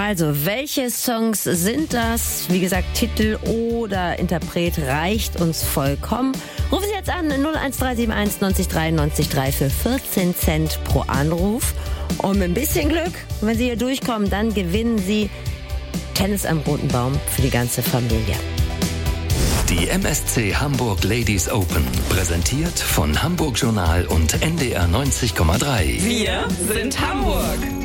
Also, welche Songs sind das? Wie gesagt, Titel oder Interpret reicht uns vollkommen. Rufen Sie jetzt an 01371 90 93 3 für 14 Cent pro Anruf. Und mit ein bisschen Glück, wenn Sie hier durchkommen, dann gewinnen Sie Tennis am Roten Baum für die ganze Familie. Die MSC Hamburg Ladies Open, präsentiert von Hamburg Journal und NDR 90,3. Wir sind Hamburg.